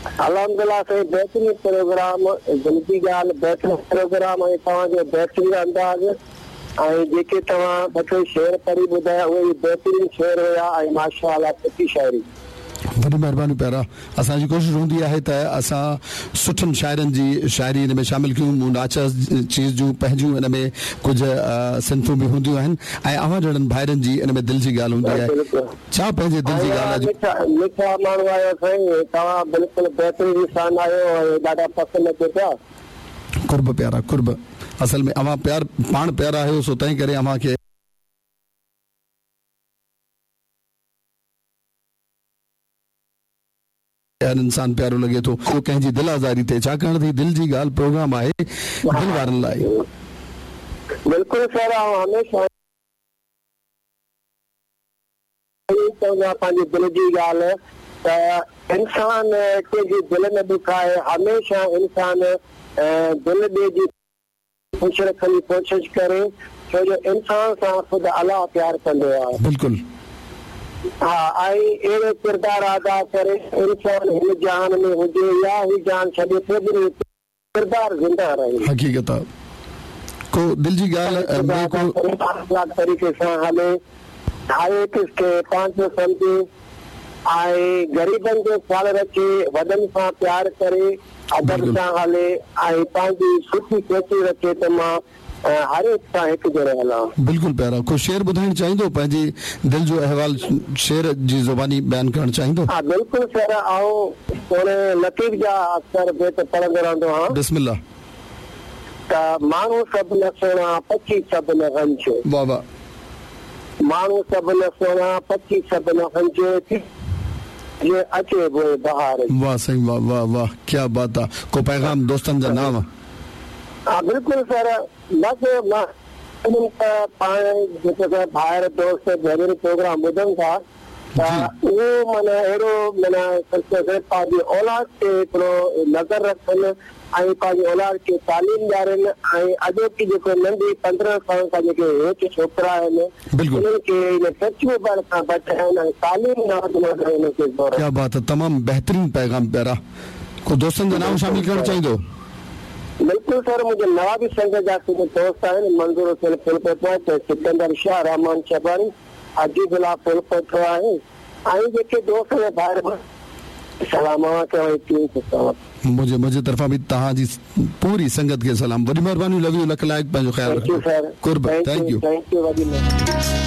अल्हम्दुलिल्लाह से बेहतरीन प्रोग्राम दिल जी ॻाल्हि बेहतरीन प्रोग्राम ऐं तव्हांजो बेहतरीन अंदाज़ ऐं जेके तव्हां ॿ टे शेर पढ़ी ॿुधाया उहे बेहतरीन शेर हुया ऐं माशाअल्लाह सुठी शाइरी। वॾी महिरबानी प्यारा। असांजी कोशिशि हूंदी आहे त असां सुठनि शाइरनि जी शाइरी हिन में शामिलु कयूं। मूं नाच चीज़ जूं पंहिंजूं हिन में कुझु सिंफूं बि हूंदियूं आहिनि ऐं अवां जहिड़नि भाइरनि जी हिन में दिलि जी ॻाल्हि हूंदी आहे। छा पंहिंजे दिलि जी ॻाल्हि मिठा माण्हू आहियो साईं, तव्हां बिल्कुलु बहितरीन इंसान आहियो ऐं ॾाढा पसंदि अचे पिया। कुर्ब प्यारा कुर्ब। असल में अवां प्यार पाण प्यारा आहियो सो तंहिं करे अवां खे इंसान प्यारो लॻे थो को कंहिंजी दिल आज़ारी थिए। छाकाणि त दिलि जी ॻाल्हि प्रोग्राम आहे दिलि वारनि लाइ। बिल्कुलु सर, हमेशह पंहिंजी दिलि जी ॻाल्हि त इंसान कंहिंजी दिलि न ॾुखाए, हमेशह इंसान दिलि ॿिए जी ख़ुशि रखण जी कोशिशि करे, छो जो इंसान सां ख़ुदि अलाह प्यार कंदो आहे। बिल्कुलु हा, ऐं अहिड़ो किरदार अदा करे इंसान हिन जहान में हुजे या ही जान छॾे थो, किरदार ज़िंदा रहे। हक़ीक़त आहे को दिलि जी ॻाल्हि तरीक़े सां हले, हर हिकु खे पंहिंजो सम्झे ऐं ग़रीबनि जो ख्यालु रखे, वॾनि सां प्यार करे, अदब सां हले ऐं पंहिंजी सुठी सोची रखे त मां हर हिकु सां हिकु जहिड़ो हलां। बिल्कुलु प्यारा। को शेर ॿुधाइणु चाहींदो, पंहिंजी दिलि जो अहवाल शेर जी ज़ुबानी बयानु करणु चाहींदो? हा बिल्कुलु सर, ऐं सोने लतीफ़ जा अक्सर बेत पढ़ंदो रहंदो आहियां। बिस्मिल्लाह। त माण्हू सभु न सुहिणा, पखी सभु न हंज। वाह वाह। माण्हू सभु न सुहिणा, पखी सभु न हंज, ये अचे वो बहार। वाह साईं, वाह वाह वाह, क्या बात आहे। को पैगाम दोस्तनि जा नाम? हा बिल्कुुल सर, बसि मां पाण जेके ॿाहिरि दोस्त भेनरूं प्रोग्राम ॿुधनि था त उहो माना अहिड़ो माना पंहिंजी औलाद ते हिकिड़ो नज़र रखनि ऐं पंहिंजी औलाद खे तालीम ॾियारनि ऐं अॼोकी जेको नंढी 15 साल खां जेके हेठि छोकिरा आहिनि उन्हनि खे सचूं ॿार सां बचाइनि ऐं तालीम न। क्या बात है, तमामु बहितरीन पैगाम प्यारा। को दोस्तनि जो नाम शामिल करणु चाहींदो? बिल्कुलु सर, मुंहिंजे नवाबी संघ जा कुझु दोस्त आहिनि। मंज़ूर हुसैन फुलपतो, सिकंदर शाह, रहमान शबानी, अजीबुल्लाह फुलपतो आहे ऐं जेके दोस्त ॿाहिरि सलाम मुंहिंजे तरफ़ां बि तव्हांजी पूरी संगत खे सलाम। वॾी महिरबानी, लव यू, लख लाइक, पंहिंजो ख्यालु रखो। कुर्ब, थैंक यू।